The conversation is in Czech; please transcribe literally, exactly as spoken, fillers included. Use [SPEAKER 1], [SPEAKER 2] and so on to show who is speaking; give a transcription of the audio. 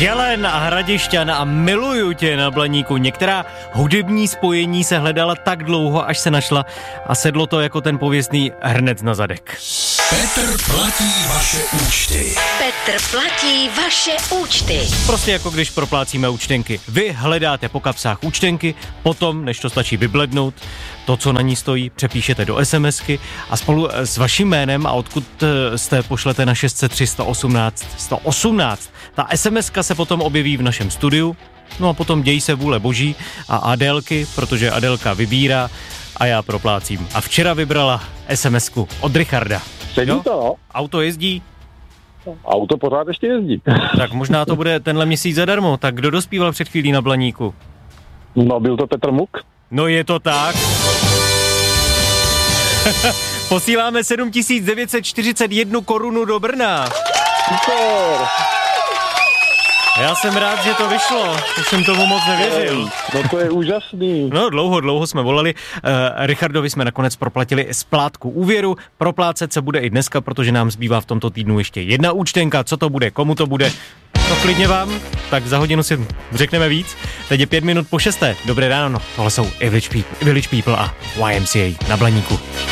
[SPEAKER 1] Jelen a Hradišťan a Miluju tě na Blaníku. Některá hudební spojení se hledala tak dlouho, až se našla a sedlo to jako ten pověstný hrnec na zadek.
[SPEAKER 2] Petr platí vaše účty.
[SPEAKER 3] Petr platí vaše účty.
[SPEAKER 1] Prostě jako když proplácíme účtenky. Vy hledáte po kapsách účtenky, potom, než to stačí vyblednout, to, co na ní stojí, přepíšete do SMSky a spolu s vaším jménem a odkud jste, pošlete na šest set tři sto osmnáct sto osmnáct. Ta SMSka se potom objeví v našem studiu, no a potom dějí se vůle boží a Adélky, protože Adélka vybírá a já proplácím. A včera vybrala SMSku od Richarda.
[SPEAKER 4] Sedí to, no.
[SPEAKER 1] Auto jezdí?
[SPEAKER 4] Auto pořád ještě jezdí.
[SPEAKER 1] Tak možná to bude tenhle měsíc zadarmo. Tak kdo dospíval před chvílí na Blaníku?
[SPEAKER 4] No, byl to Petr Muk.
[SPEAKER 1] No je to tak. Posíláme sedm tisíc devět set čtyřicet jedna korunu do Brna.
[SPEAKER 4] Super.
[SPEAKER 1] Já jsem rád, že to vyšlo. Už jsem tomu moc nevěřil.
[SPEAKER 4] No to je úžasný.
[SPEAKER 1] No dlouho, dlouho jsme volali. Uh, Richardovi jsme nakonec proplatili splátku úvěru. Proplácet se bude i dneska, protože nám zbývá v tomto týdnu ještě jedna účtenka. Co to bude, komu to bude? To klidně vám, tak za hodinu si řekneme víc. Teď je pět minut po šesté. Dobré ráno, tohle jsou Village People, Village People a Y M C A na Blaníku.